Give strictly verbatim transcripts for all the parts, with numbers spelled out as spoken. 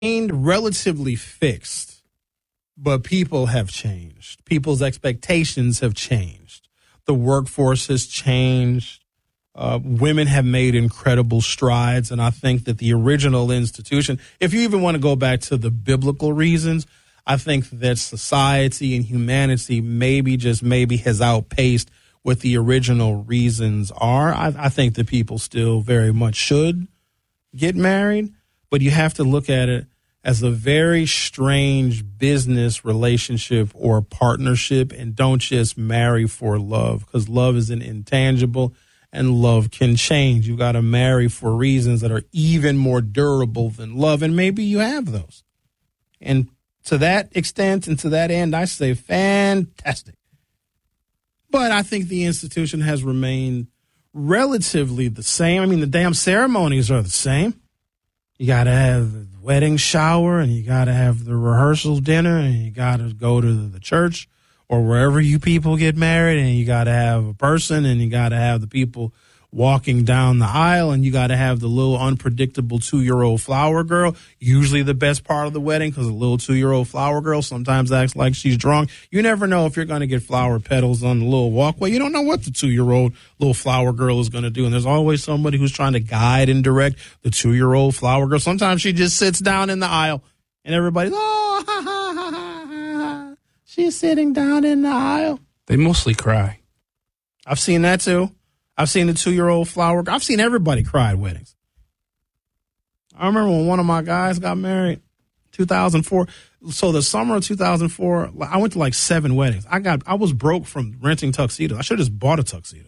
remained relatively fixed, but people have changed. People's expectations have changed. The workforce has changed. Uh, women have made incredible strides, and I think that the original institution, if you even want to go back to the biblical reasons, I think that society and humanity maybe just maybe has outpaced what the original reasons are. I, I think that people still very much should get married, but you have to look at it as a very strange business relationship or partnership, and don't just marry for love, because love is an intangible and love can change. You got to marry for reasons that are even more durable than love, and maybe you have those. And to that extent and to that end, I say fantastic. But I think the institution has remained relatively the same. I mean, the damn ceremonies are the same. You got to have the wedding shower, and you got to have the rehearsal dinner, and you got to go to the church or wherever you people get married, and you got to have a person, and you got to have the people walking down the aisle, and you got to have the little unpredictable two-year-old flower girl, usually the best part of the wedding, because a little two-year-old flower girl sometimes acts like she's drunk. You never know if you're going to get flower petals on the little walkway. You don't know what the two-year-old little flower girl is going to do, and there's always somebody who's trying to guide and direct the two-year-old flower girl. Sometimes she just sits down in the aisle, and everybody's, oh, ha, ha, ha, ha, ha. She's sitting down in the aisle. They mostly cry. I've seen that, too. I've seen the two-year-old flower. I've seen everybody cry at weddings. I remember when one of my guys got married, two thousand four. So the summer of two thousand four, I went to like seven weddings. I got, I was broke from renting tuxedos. I should have just bought a tuxedo.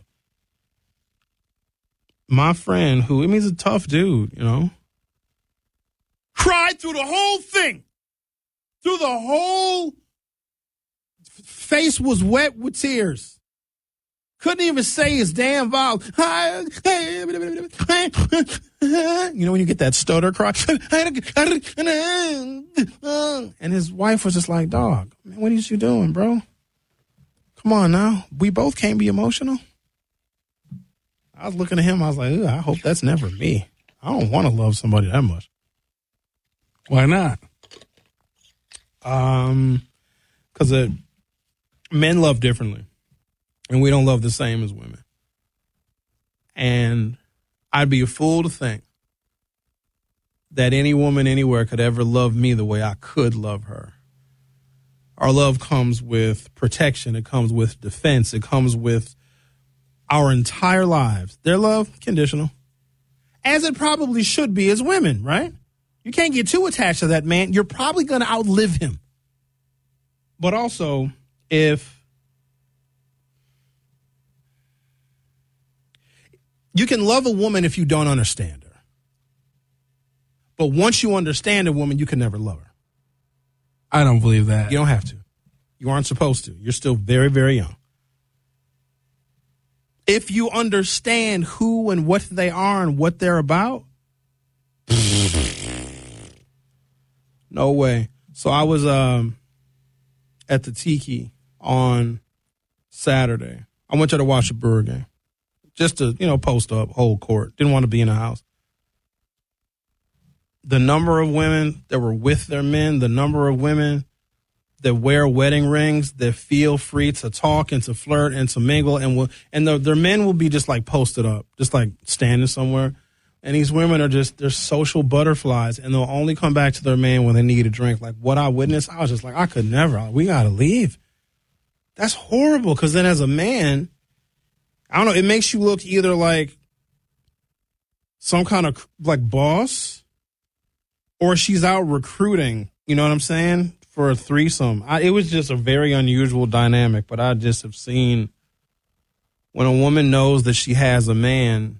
My friend, who, I mean, he's a tough dude, you know, cried through the whole thing. Through the whole face was wet with tears. Couldn't even say his damn vowel. You know when you get that stutter cry? And his wife was just like, dog, man, what is you doing, bro? Come on now. We both can't be emotional. I was looking at him. I was like, I hope that's never me. I don't want to love somebody that much. Why not? Um, because men love differently. And we don't love the same as women. And I'd be a fool to think that any woman anywhere could ever love me the way I could love her. Our love comes with protection. It comes with defense. It comes with our entire lives. Their love, conditional. As it probably should be as women, right? You can't get too attached to that man. You're probably going to outlive him. But also, if you can love a woman if you don't understand her. But once you understand a woman, you can never love her. I don't believe that. You don't have to. You aren't supposed to. You're still very, very young. If you understand who and what they are and what they're about, no way. So I was um, at the Tiki on Saturday. I went there to watch a Brewer game. Just to, you know, post up, hold court. Didn't want to be in the house. The number of women that were with their men, the number of women that wear wedding rings, that feel free to talk and to flirt and to mingle, and will, and the, their men will be just like posted up, just like standing somewhere. And these women are just, they're social butterflies, and they'll only come back to their man when they need a drink. Like what I witnessed, I was just like, I could never. We got to leave. That's horrible, because then as a man, I don't know, it makes you look either like some kind of like boss, or she's out recruiting, you know what I'm saying, for a threesome. I, it was just a very unusual dynamic, but I just have seen when a woman knows that she has a man,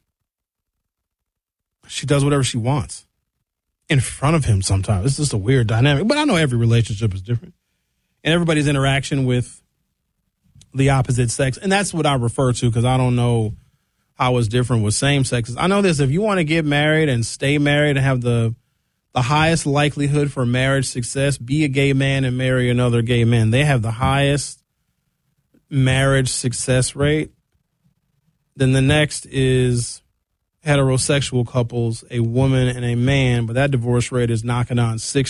she does whatever she wants in front of him sometimes. It's just a weird dynamic, but I know every relationship is different. And everybody's interaction with the opposite sex. And that's what I refer to, because I don't know how it's different with same sexes. I know this, if you want to get married and stay married and have the the highest likelihood for marriage success, be a gay man and marry another gay man. They have the highest marriage success rate. Then the next is heterosexual couples, a woman and a man, but that divorce rate is knocking on sixty